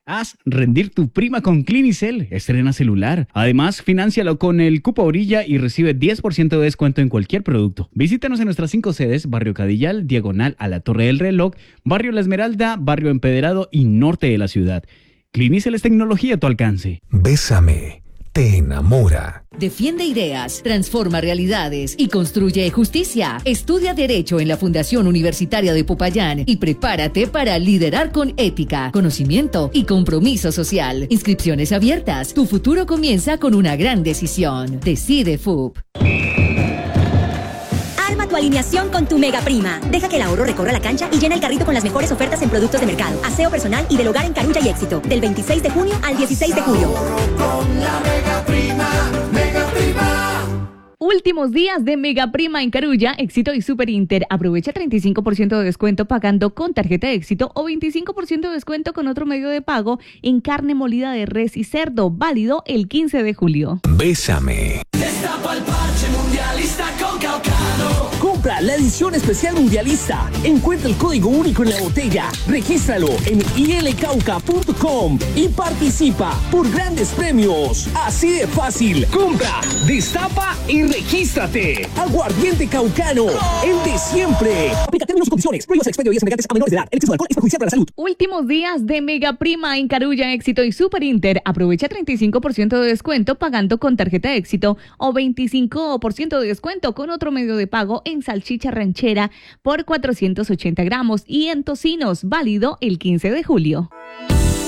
Haz rendir tu prima con Clinicel. Estrena celular. Además, fináncialo con el cupo Orilla y recibe 10% de descuento en cualquier producto. Visítanos en nuestras 5 sedes: Barrio Cadillal, diagonal a la Torre del Reloj, Barrio La Esmeralda, Barrio Empedrado y norte de la ciudad. Clinicel es tecnología a tu alcance. Bésame. Te enamora. Defiende ideas, transforma realidades y construye justicia. Estudia Derecho en la Fundación Universitaria de Popayán y prepárate para liderar con ética, conocimiento y compromiso social. Inscripciones abiertas. Tu futuro comienza con una gran decisión. Decide FUP. Arma tu alineación con tu Mega Prima. Deja que el ahorro recorra la cancha y llena el carrito con las mejores ofertas en productos de mercado, aseo personal y del hogar en Carulla y Éxito. Del 26 de junio al 16 de julio. Con la Mega Prima, Mega Prima. Últimos días de Mega Prima en Carulla, Éxito y Super Inter. Aprovecha 35% de descuento pagando con tarjeta de Éxito o 25% de descuento con otro medio de pago en carne molida de res y cerdo. Válido el 15 de julio. Bésame. Destapa el parche mundialista con Caucano. Compra la edición especial mundialista. Encuentra el código único en la botella. Regístralo en ilcauca.com y participa por grandes premios. Así de fácil. Compra, destapa y regístrate. Aguardiente Caucano, el de siempre. Aplica términos y condiciones. Prohíbas el expendio de bebidas embriagantes a menores de edad. El exceso de alcohol es perjudicial para la salud. Últimos días de Mega Prima en Carulla, Éxito y Super Inter. Aprovecha 35% de descuento pagando con tarjeta de Éxito o 25% de descuento con otro medio de pago en salchicha ranchera por 480 gramos y en tocinos. Válido el 15 de julio.